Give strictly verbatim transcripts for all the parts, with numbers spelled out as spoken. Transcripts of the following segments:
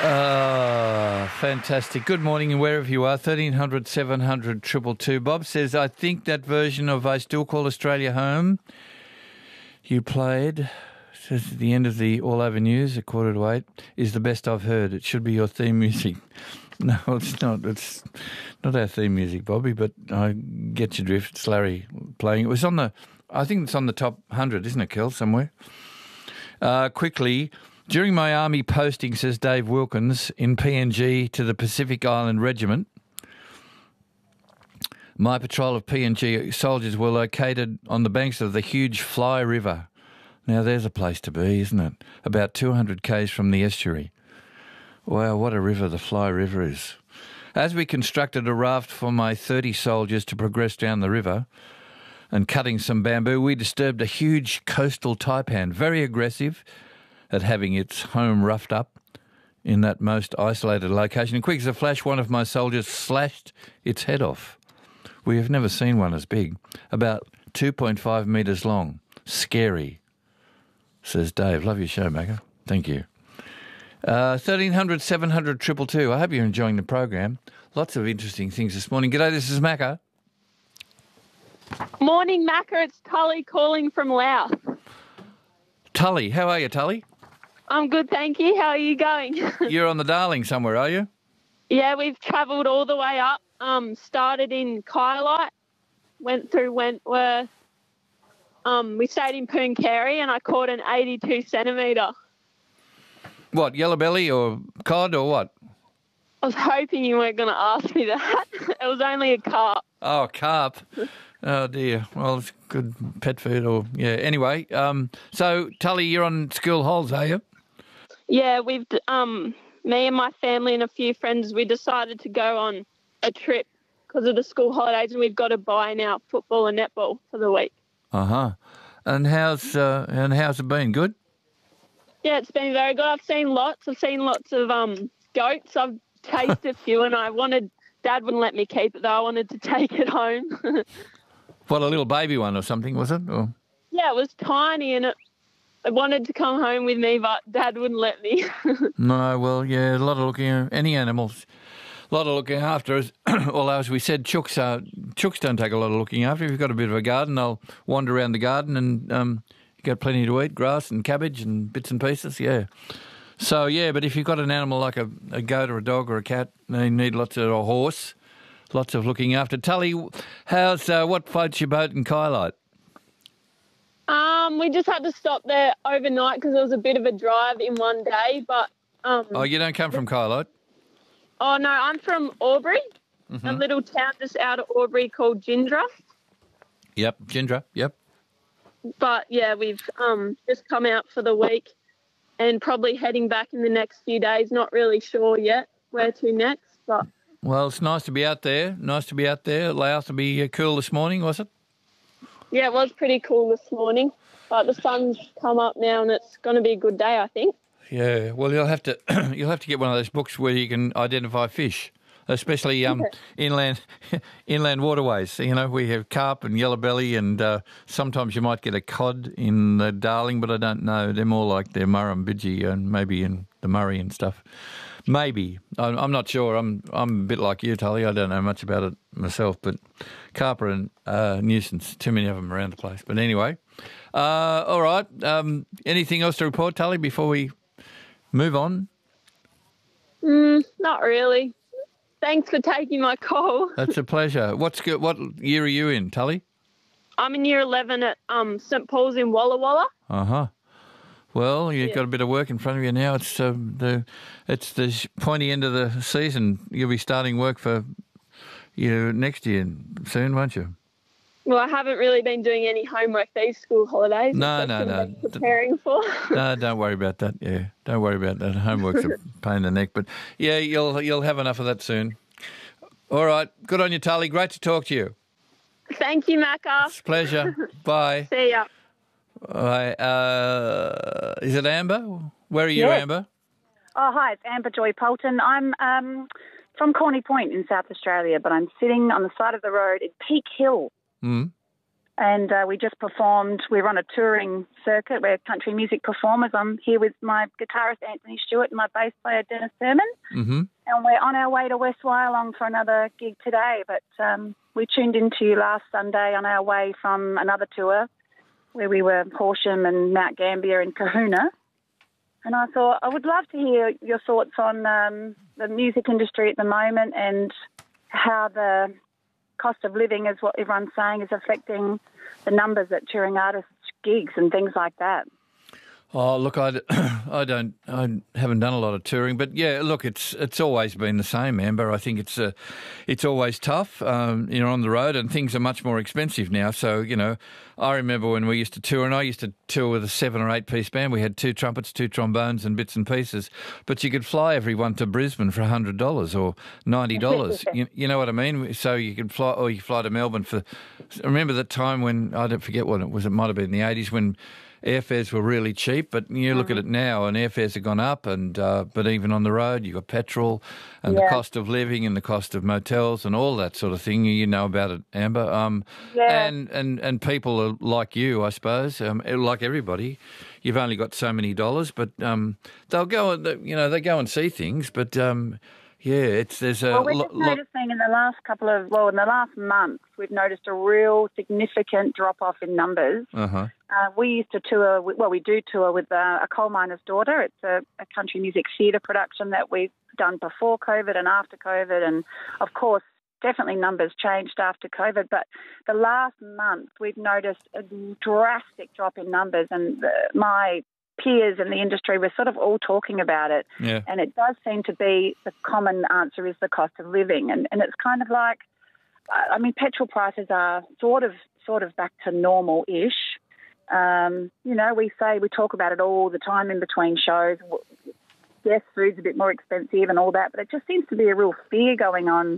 Uh, fantastic. Good morning, and wherever you are, thirteen hundred, seven hundred, two two two. Bob says, I think that version of I Still Call Australia Home you played, says at the end of the All Over News at quarter to eight, is the best I've heard. It should be your theme music. No, it's not. It's not our theme music, Bobby, but I get your drift. It's Larry playing. It was on the, I think it's on the top one hundred, isn't it, Kel, somewhere? Uh, quickly, during my army posting, says Dave Wilkins, in P N G to the Pacific Island Regiment, my patrol of P N G soldiers were located on the banks of the huge Fly River. Now, there's a place to be, isn't it? About two hundred kays from the estuary. Wow, what a river the Fly River is. As we constructed a raft for my thirty soldiers to progress down the river and cutting some bamboo, we disturbed a huge coastal taipan, very aggressive at having its home roughed up in that most isolated location. And quick as a flash, one of my soldiers slashed its head off. We have never seen one as big, about two point five metres long. Scary, says Dave. Love your show, Macca. Thank you. Uh, thirteen hundred, seven hundred, two two two. I hope you're enjoying the program. Lots of interesting things this morning. G'day, this is Macca. Morning, Macca. It's Tully calling from Louth. Tully, how are you, Tully? I'm good, thank you. How are you going? You're on the Darling somewhere, are you? Yeah, we've travelled all the way up. Um, started in Kylite, went through Wentworth. Um, we stayed in Pooncarie and I caught an eighty-two centimetre. What, yellow belly or cod or what? I was hoping you weren't going to ask me that. It was only a carp. Oh, carp. Oh, dear. Well, it's good pet food or, yeah. Anyway, um, so, Tully, you're on school holes, are you? Yeah, we've, um, me and my family and a few friends, we decided to go on a trip because of the school holidays and we've got to buy now football and netball for the week. Uh-huh. And how's, uh, and how's it been? Good? Yeah, it's been very good. I've seen lots. I've seen lots of um goats. I've tasted a few and I wanted, Dad wouldn't let me keep it though. I wanted to take it home. What, a little baby one or something, was it? Or? Yeah, it was tiny and it, it wanted to come home with me, but Dad wouldn't let me. No, well, yeah, a lot of looking at any animals. A lot of looking after us. Although, as we said, chooks, uh, chooks don't take a lot of looking after. If you've got a bit of a garden, they'll wander around the garden and um, you got plenty to eat, grass and cabbage and bits and pieces, yeah. So, yeah, but if you've got an animal like a, a goat or a dog or a cat, they need lots of, or a horse, lots of looking after. Tully, how's, uh, what floats your boat in Kylite? Um, we just had to stop there overnight because it was a bit of a drive in one day, but... Um, oh, you don't come from Kylite? Oh, no, I'm from Albury, mm-hmm. a little town just out of Albury called Gindra. Yep, Gindra, yep. But, yeah, we've um, just come out for the week and probably heading back in the next few days. Not really sure yet where to next, but... Well, it's nice to be out there. Nice to be out there. Louth to be cool this morning, was it? Yeah, it was pretty cool this morning, but the sun's come up now and it's going to be a good day, I think. Yeah, well, you'll have to you'll have to get one of those books where you can identify fish, especially um, inland inland waterways. You know, we have carp and yellow belly, and uh, sometimes you might get a cod in the Darling, but I don't know. They're more like they're Murrumbidgee and maybe in the Murray and stuff. Maybe. I'm, I'm not sure. I'm I'm a bit like you, Tully. I don't know much about it myself, but carp are a uh, nuisance. Too many of them around the place. But anyway, uh, all right. Um, anything else to report, Tully, before we move on? Mm, not really. Thanks for taking my call. That's a pleasure. What's good? What year are you in, Tully? I'm in year eleven at um, St Paul's in Walla Walla. Uh-huh. Well, you've yeah. got a bit of work in front of you now. It's uh, the it's the pointy end of the season. You'll be starting work for you next year soon, won't you? Well, I haven't really been doing any homework these school holidays. No, no, no. Preparing for. No, don't worry about that. Yeah, don't worry about that. Homework's a pain in the neck, but yeah, you'll you'll have enough of that soon. All right, good on you, Tully. Great to talk to you. Thank you, Macca. It's a pleasure. Bye. See ya. All right, uh, is it Amber? Where are you, yes. Amber? Oh, hi, it's Amber Joy Polton. I'm um, from Corny Point in South Australia, but I'm sitting on the side of the road at Peak Hill. Mm. And uh, we just performed, we were on a touring circuit, we're country music performers. I'm here with my guitarist Anthony Stewart and my bass player Dennis Sermon. Mm-hmm. And we're on our way to West Wyalong for another gig today. But um, we tuned into you last Sunday on our way from another tour where we were Horsham and Mount Gambier and Kahuna. And I thought I would love to hear your thoughts on um, the music industry at the moment and how the cost of living, is what everyone's saying, is affecting the numbers at touring artists' gigs and things like that. Oh, look, I, I don't, I haven't done a lot of touring, but yeah, look, it's it's always been the same, Amber. I think it's uh, it's always tough. Um, you're on the road, and things are much more expensive now. So you know, I remember when we used to tour, and I used to tour with a seven or eight piece band. We had two trumpets, two trombones, and bits and pieces. But you could fly everyone to Brisbane for a hundred dollars or ninety dollars. you, you know what I mean? So you could fly, or you could fly to Melbourne for. Remember that time when I don't forget what it was. It might have been in the eighties when airfares were really cheap, but you look mm. at it now and airfares have gone up, and uh, but even on the road you've got petrol and yeah. the cost of living and the cost of motels and all that sort of thing. You know about it, Amber. Um, yeah. And, and, and people are like you, I suppose, um, like everybody. You've only got so many dollars, but um, they'll go, you know, they go and see things, but... Um, Yeah, it's there's a. Well, we're just lo- noticing in the last couple of, well, in the last month, we've noticed a real significant drop off in numbers. Uh-huh. Uh, we used to tour, with, well, we do tour with uh, A Coal Miner's Daughter. It's a, a country music theatre production that we've done before COVID and after COVID, and of course, definitely numbers changed after COVID. But the last month, we've noticed a drastic drop in numbers, and the, my peers in the industry were sort of all talking about it. Yeah. And it does seem to be the common answer is the cost of living. And, and it's kind of like, I mean, petrol prices are sort of sort of back to normal-ish. Um, you know, we say, we talk about it all the time in between shows. Yes, food's a bit more expensive and all that, but it just seems to be a real fear going on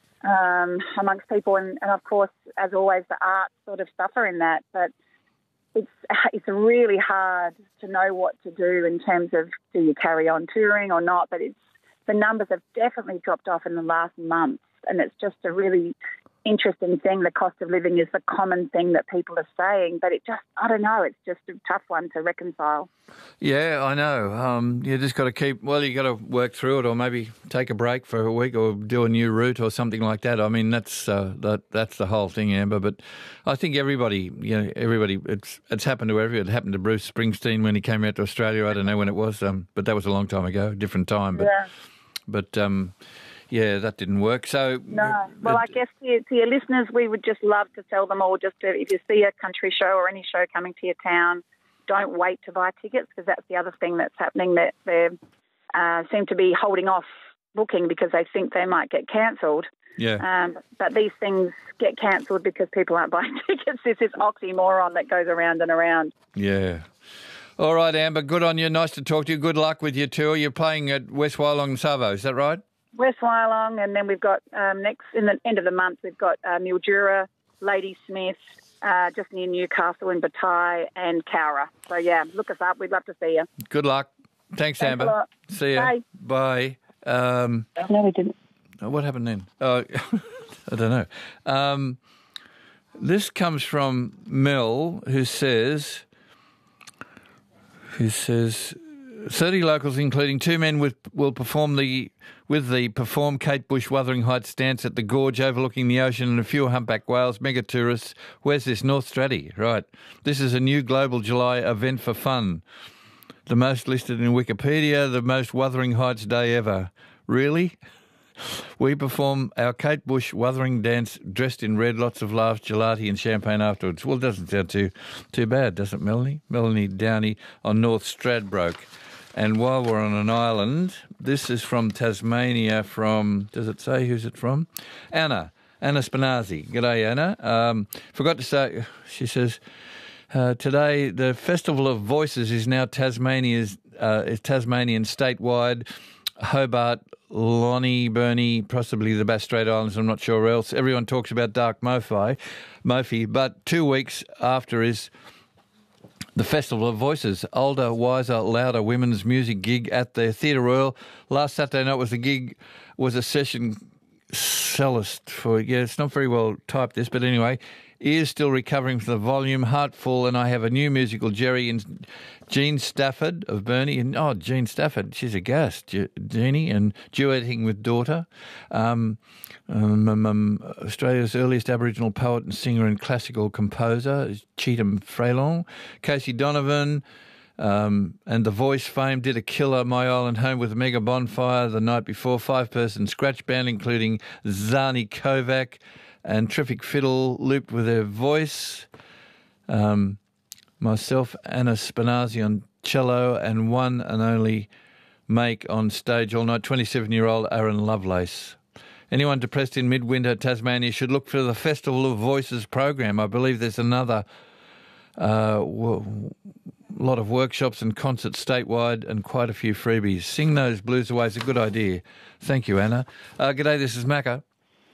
um, amongst people. And, and, of course, as always, the arts sort of suffer in that. But It's it's really hard to know what to do in terms of do you carry on touring or not, but it's the numbers have definitely dropped off in the last month, and it's just a really interesting thing. The cost of living is the common thing that people are saying, but it just, I don't know, it's just a tough one to reconcile. Yeah, I know. Um, you just got to keep, well, you got to work through it, or maybe take a break for a week or do a new route or something like that. I mean, that's uh, that that's the whole thing, Amber. But I think everybody, you know, everybody, it's it's happened to everyone. It happened to Bruce Springsteen when he came out to Australia. I don't know when it was, um, but that was a long time ago, different time. But, yeah. But, um, yeah, that didn't work. So no. Well, I guess to, to your listeners, we would just love to tell them all, just to, if you see a country show or any show coming to your town, don't wait to buy tickets, because that's the other thing that's happening, that they uh, seem to be holding off booking because they think they might get cancelled. Yeah. Um, but these things get cancelled because people aren't buying tickets. There's this oxymoron that goes around and around. Yeah. All right, Amber, good on you. Nice to talk to you. Good luck with your tour. You're playing at West Wyalong and Savo, is that right? West Wyalong, and then we've got um, next, in the end of the month, we've got uh, Mildura, Ladysmith, uh, just near Newcastle in Bataille, and Cowra. So, yeah, look us up. We'd love to see you. Good luck. Thanks, Thanks Amber. a lot. See you. Bye. Bye. Um, no, we didn't. What happened then? Oh, I don't know. Um, this comes from Mel, who says, who says, thirty locals, including two men, with, will perform the with the perform Kate Bush Wuthering Heights dance at the gorge overlooking the ocean and a few humpback whales. Mega tourists. Where's this? North Stratty. Right. This is a new global July event for fun. The most listed in Wikipedia, the most Wuthering Heights day ever. Really? We perform our Kate Bush Wuthering dance dressed in red, lots of laughs, gelati and champagne afterwards. Well, it doesn't sound too too bad, does it, Melanie? Melanie Downey on North Stradbroke. And while we're on an island, this is from Tasmania, from, does it say who's it from? Anna, Anna Spinazzi. G'day, Anna. Um, forgot to say, she says, uh, today the Festival of Voices is now Tasmania's, uh, is Tasmanian statewide. Hobart, Lonnie, Burnie, possibly the Bass Strait Islands, I'm not sure else. Everyone talks about Dark Mofi, Mofi, but two weeks after is the Festival of Voices, older, wiser, louder women's music gig at the Theatre Royal. Last Saturday night was the gig, was a session cellist for, yeah, it's not very well typed this, but anyway, ears still recovering from the volume, heart full, and I have a new musical, Jerry and Jean Stafford of Burnie, and oh, Jean Stafford, she's a gas, Je- Jeannie, and duetting with Daughter. Um, um, um, um, Australia's earliest Aboriginal poet and singer and classical composer is Cheetham Freylong. Casey Donovan, Um, and The Voice fame did a killer My Island Home with a mega bonfire the night before. Five-person scratch band, including Zani Kovac and Terrific Fiddle, looped with her voice. Um, myself, Anna Spinazzi on cello, and one and only make on stage all night, twenty-seven-year-old Aaron Lovelace. Anyone depressed in midwinter Tasmania should look for the Festival of Voices program. I believe there's another uh, w- lot of workshops and concerts statewide and quite a few freebies. Sing Those Blues Away is a good idea. Thank you, Anna. Uh, g'day, this is Macca.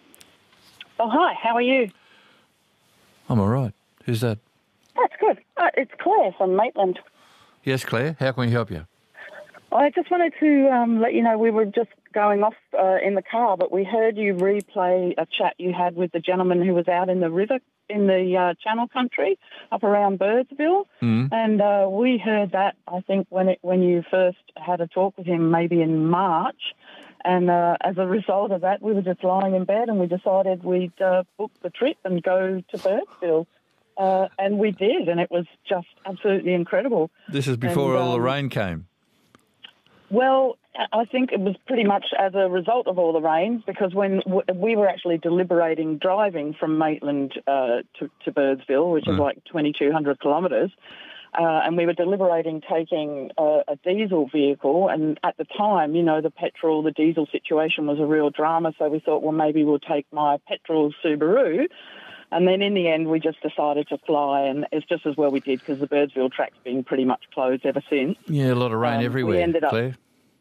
Oh, hi, how are you? I'm all right. Who's that? That's good. Uh, it's Claire from Maitland. Yes, Claire. How can we help you? I just wanted to um, let you know we were just going off uh, in the car, but we heard you replay a chat you had with the gentleman who was out in the river in the uh, Channel Country up around Birdsville, Mm. and uh, we heard that I think when it when you first had a talk with him maybe in March, and uh, as a result of that we were just lying in bed and we decided we'd uh, book the trip and go to Birdsville. Uh, and we did, and it was just absolutely incredible. This is before And, all the um, rain came. Well, I think it was pretty much as a result of all the rain, because when w- we were actually deliberating driving from Maitland uh, to, to Birdsville, which is Mm. like twenty-two hundred kilometres, uh, and we were deliberating taking a, a diesel vehicle, and at the time, you know, the petrol, the diesel situation was a real drama, so we thought, well, maybe we'll take my petrol Subaru. And then in the end, we just decided to fly, and it's just as well we did, because the Birdsville track's been pretty much closed ever since. Yeah, a lot of rain Um, we everywhere, ended up- Claire.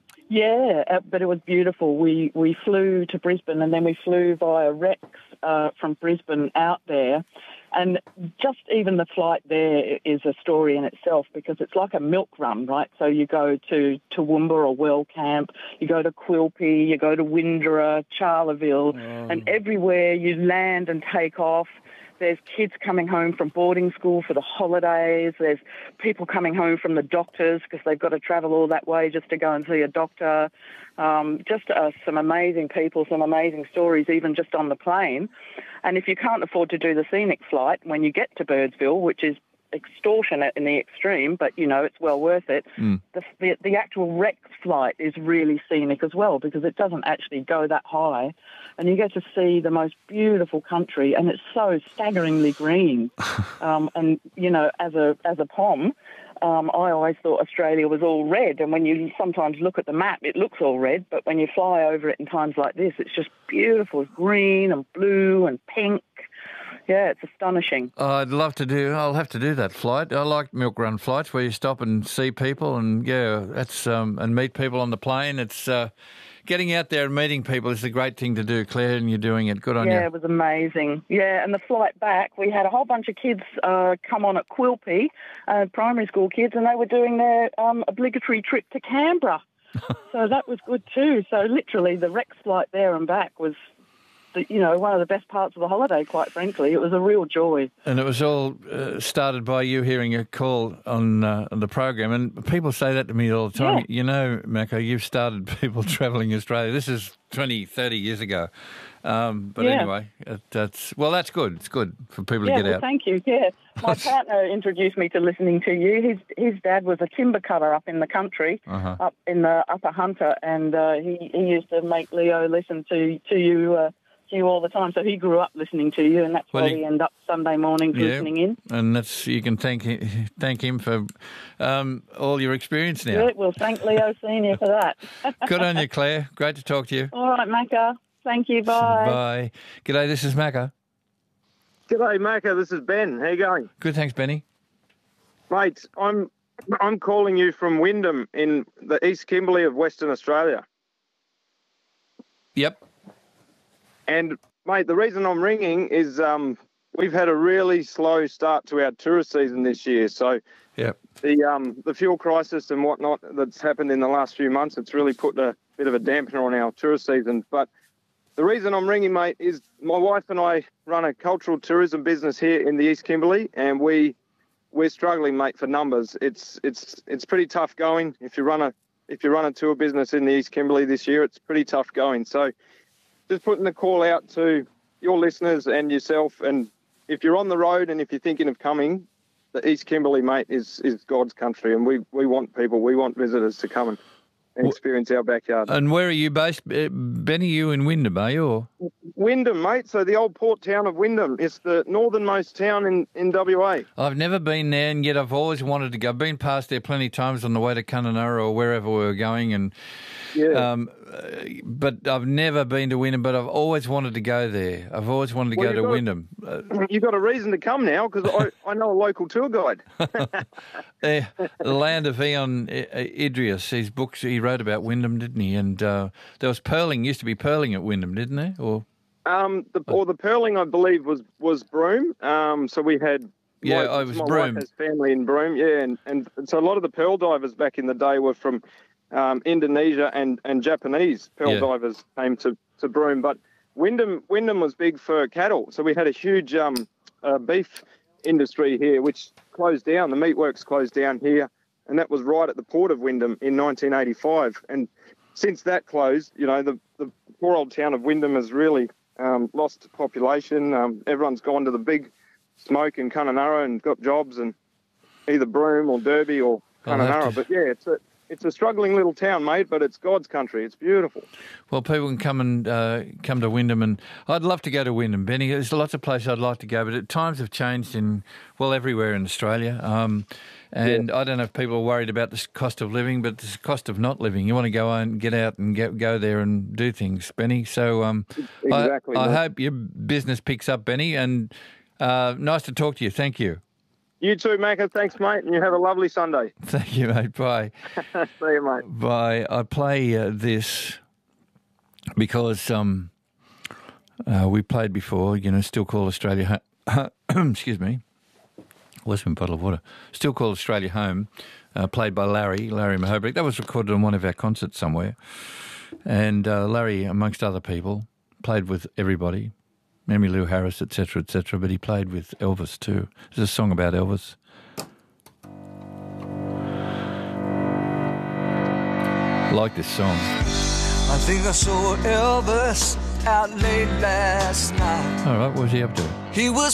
Yeah, uh, but it was beautiful. We we flew to Brisbane, and then we flew via Rex uh, from Brisbane out there. And just even the flight there is a story in itself, because it's like a milk run, right? So you go to Toowoomba or Wellcamp, you go to Quilpie, you go to Windra, Charleville, Oh. and everywhere you land and take off, there's kids coming home from boarding school for the holidays. There's people coming home from the doctors because they've got to travel all that way just to go and see a doctor. Um, just uh, some amazing people, some amazing stories, even just on the plane. And if you can't afford to do the scenic flight when you get to Birdsville, which is extortionate in the extreme, but, you know, it's well worth it, Mm. the, the, the actual Rex flight is really scenic as well, because it doesn't actually go that high. And you get to see the most beautiful country, and it's so staggeringly green. um, and, you know, as a as a P O M, um, I always thought Australia was all red. And when you sometimes look at the map, it looks all red. But when you fly over it in times like this, it's just beautiful. It's green and blue and pink. Yeah, it's astonishing. I'd love to do. I'll have to do that flight. I like milk run flights where you stop and see people, and yeah, that's um, and meet people on the plane. It's uh, getting out there and meeting people is a great thing to do, Claire, and you're doing it. Good on Yeah, you. it was amazing. Yeah, and the flight back, we had a whole bunch of kids uh, come on at Quilpie, uh, primary school kids, and they were doing their um, obligatory trip to Canberra. So that was good too. So literally the Rex flight there and back was, the, you know, one of the best parts of the holiday, quite frankly. It was a real joy. And it was all uh, started by you hearing a call on, uh, on the program, and people say that to me all the time. Yeah. You know, Macca, you've started people travelling Australia. This is twenty, thirty years ago. Um, but Yeah. anyway, it, that's well, that's good. It's good for people Yeah, to get well, out. thank you. Yeah, my partner introduced me to listening to you. His his dad was a timber cutter up in the country, Uh-huh. up in the Upper Hunter, and uh, he he used to make Leo listen to to you. Uh, to you all the time, so he grew up listening to you, and that's Well, why he- we end up Sunday mornings Yeah. listening in. And that's you can thank him, thank him for um, all your experience now. Yeah, well, thank Leo Senior for that. Good on you, Claire. Great to talk to you. All right, Macca. Thank you. Bye. Bye. G'day, this is Macca. G'day, Macca. This is Ben. How you going? Good, thanks, Benny. Mate, I'm I'm calling you from Wyndham in the East Kimberley of Western Australia. Yep. And, mate, the reason I'm ringing is um, we've had a really slow start to our tourist season this year. So Yep. the um, the fuel crisis and whatnot that's happened in the last few months, it's really put a bit of a dampener on our tourist season. But the reason I'm ringing, mate, is my wife and I run a cultural tourism business here in the East Kimberley, and we we're struggling, mate, for numbers. It's it's it's pretty tough going. If you run a if you run a tour business in the East Kimberley this year, it's pretty tough going. So, just putting the call out to your listeners and yourself, and if you're on the road and if you're thinking of coming, the East Kimberley, mate, is is God's country, and we we want people, we want visitors to come and. and experience our backyard. And where are you based? Uh, Benny, you in Wyndham, are you? Or? Wyndham, mate. So the old port town of Wyndham. It's the northernmost town in, in W A. I've never been there, and yet I've always wanted to go. I've been past there plenty of times on the way to Kununurra or wherever we were going, and yeah. Um, but I've never been to Wyndham, but I've always wanted to go there. I've always wanted to well, go to got, Wyndham. You've got a reason to come now, because I, I know a local tour guide. uh, the Land of Eon Idris, his books, he wrote about Wyndham, didn't he? And uh, there was pearling, used to be pearling at Wyndham, didn't there? Or um, the, or the pearling, I believe, was was Broome. Um, so we had yeah, my, I was my Broome. wife has family in Broome, yeah, and, and so a lot of the pearl divers back in the day were from um, Indonesia and, and Japanese pearl Yeah. divers came to, to Broome, but Wyndham Wyndham was big for cattle, so we had a huge um, uh, beef industry here, which closed down. The meatworks closed down here, and that was right at the port of Wyndham in nineteen eighty-five. And since that closed, you know, the, the poor old town of Wyndham has really um, lost population. Um, everyone's gone to the big smoke in Kununurra and got jobs in either Broome or Derby or Kununurra. to... But yeah, it's a it's a struggling little town, mate, but it's God's country. It's beautiful. Well, people can come and uh, come to Wyndham, and I'd love to go to Wyndham, Benny. There's lots of places I'd like to go, but at times have changed in, well, everywhere in Australia. Um, and yeah. I don't know if people are worried about the cost of living, but the cost of not living. You want to go and get out and get, go there and do things, Benny. So um, exactly, I, I hope your business picks up, Benny, and uh, nice to talk to you. Thank you. You too, Macca. Thanks, mate, and you have a lovely Sunday. Thank you, mate. Bye. See you, mate. Bye. I play uh, this because um, uh, we played before, you know, Still Call Australia Home. Excuse me. Where's my bottle of water? Still Call Australia Home, uh, played by Larry, Larry Mahobrick. That was recorded on one of our concerts somewhere. And uh, Larry, amongst other people, played with everybody. Mammy Lou Harris, et cetera, et cetera, but he played with Elvis too. There's a song about Elvis. I like this song. I think I saw Elvis out late last night. All right, what was he up to? He was